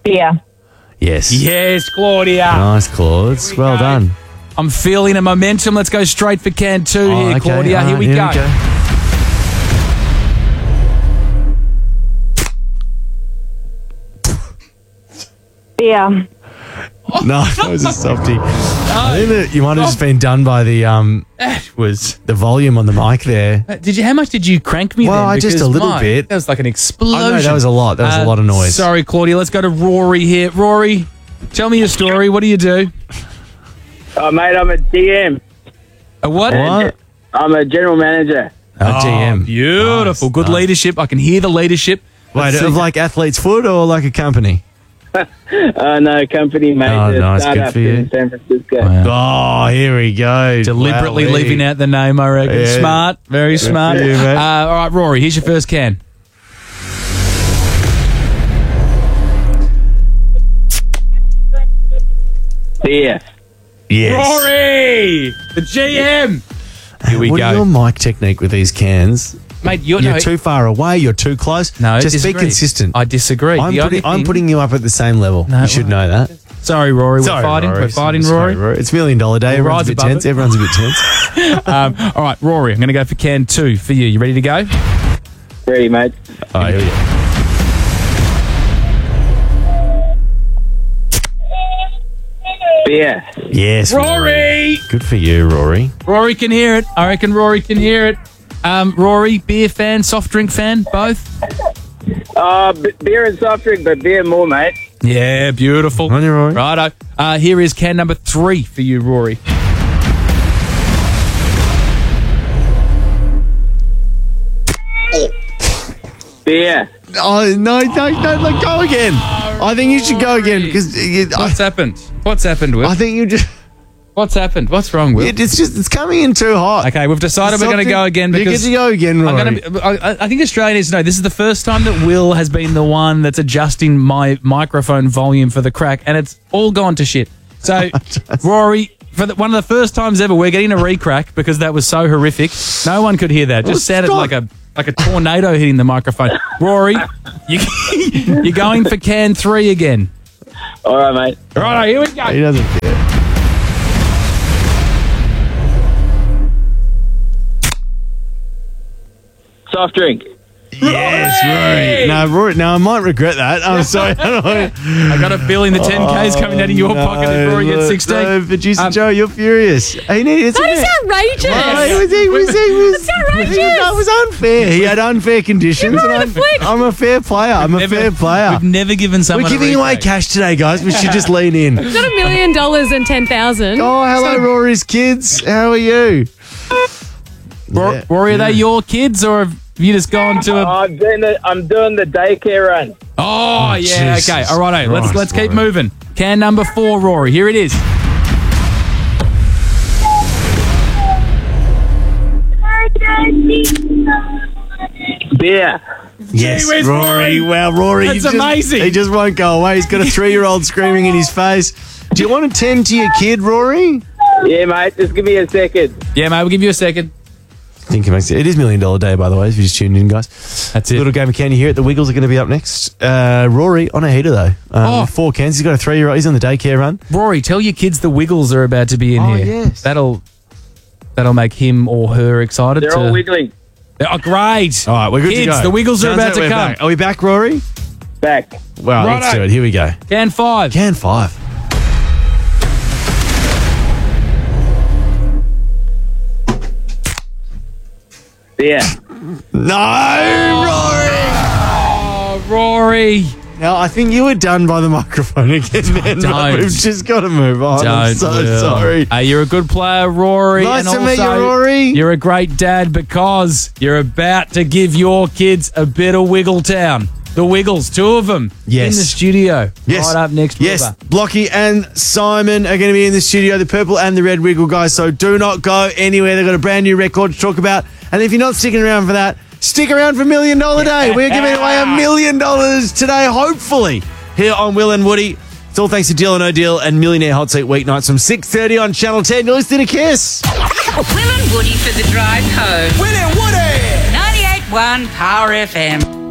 Beer. Yes. Yes, Claudia. Nice, Claude. Well done. I'm feeling a momentum. Let's go straight for can 2 here, okay. Claudia. All Here right, we go. Beer. No, that was a softie. I think that you might have just been done by the the volume on the mic there. How much did you crank me Well, then? just a little bit. That was like an explosion. I know, that was a lot. That was a lot of noise. Sorry, Claudia. Let's go to Rory here. Rory, tell me your story. What do you do? Oh, mate, I'm a DM. A what? I'm a general manager. GM. Beautiful. Nice, Good nice. leadership. I can hear the leadership. Wait, of like Athlete's Foot or like a company? No, company, mate. Oh, The nice. Good startup for you. in San Francisco. Oh, here we go. Deliberately Wowee. leaving out the name, I reckon. Yeah. Smart. Very smart. for you, mate. All right, Rory, here's your first can. Beer. Yes. Rory, the GM. Here we What go. are your mic technique with these cans? Mate, you're too far away. You're too close. No, just disagree. be consistent. I disagree. I'm putting you up at the same level. No, you should know that. Sorry, Rory. We're fighting. Rory. We're fighting, Sorry, Rory. It's $1 Million Day. We'll Everyone's rise a bit above tense. it. Everyone's a bit tense. All right, Rory, I'm going to go for can 2 for you. You ready to go? Ready, mate. Oh, here we go. Beer. Yes, Rory. Good for you, Rory. Rory can hear it. I reckon Rory can hear it. Rory, beer fan, soft drink fan, both? Beer and soft drink, but beer more, mate. Yeah, beautiful. On you, Rory. Righto. Here is can number 3 for you, Rory. Beer. Oh, no, go again. I think you should go again because What's happened? What's happened, Will? I think you just. What's happened? What's wrong, Will? It's coming in too hot. Okay, we've decided we're going to go again You get because to go again, Rory. I think Australia needs to know this is the first time that Will has been the one that's adjusting my microphone volume for the crack, and it's all gone to shit. So, Rory, for one of the first times ever, we're getting a re-crack because that was so horrific. No one could hear that. It just sounded like a tornado hitting the microphone. Rory, you're going for can 3 again. All right, mate. Right, here we go. He doesn't care. Soft drink. Yes, Rory. No, Rory. No, I might regret that. I'm sorry. I got a feeling the 10K's coming out of your pocket if Rory gets 16. No, producer Joe, you're furious. That That is outrageous. That's outrageous. That was unfair. He had unfair conditions. You're And on a flick. I'm a fair player. I'm a fair player. We've never given someone We're giving a away re-crack. cash today, guys. We should just lean in. Got $1 million and 10,000. Oh, hello, Rory's kids. How are you? Yeah. Rory, are they your kids or have you just gone to a... I'm doing the daycare run. Oh, yeah, Jesus okay. All right, Christ, let's keep Rory. moving. Can number 4, Rory. Here it is. Beer. Yes, whiz, Rory. Wow, Rory. That's amazing. He just won't go away. He's got a 3-year-old screaming in his face. Do you want to tend to your kid, Rory? Yeah, mate. Just give me a second. Yeah, mate, we'll give you a second. I think it makes it. It is $1 Million Day, by the way, if you just tuned in, guys. That's it. Little game of can you hear it? The Wiggles are going to be up next. Rory on a heater, though. 4 cans. He's got a 3-year-old. He's on the daycare run. Rory, tell your kids the Wiggles are about to be in Oh, here. yes. That'll make him or her excited. They're all wiggling. Oh, great. All right, we're good Kids, to go. the Wiggles are Sounds about like to we're come. back. Are we back, Rory? Back. Well, let's Righto. do it. Here we go. Can 5. Can 5. Beer. No, Rory. Oh, Rory. Now, I think you were done by the microphone again, man. Don't. We've just got to move on. I'm Don't, so Will. sorry. Hey, you're a good player, Rory. Nice and to meet you, also Rory. You're a great dad because you're about to give your kids a bit of Wiggletown. The Wiggles, 2 of them Yes. in the studio. Yes. Right up next. Yes, River. Blocky and Simon are going to be in the studio, the purple and the red Wiggle guys, so do not go anywhere. They've got a brand new record to talk about. And if you're not sticking around for that, stick around for $1 Million Day. We're giving away $1 million today, hopefully, here on Will and Woody. It's all thanks to Deal or No Deal and Millionaire Hot Seat weeknights from 6:30 on Channel 10. You're listening to Kiss. Will and Woody for the drive home. Will and Woody! 98.1 Power FM.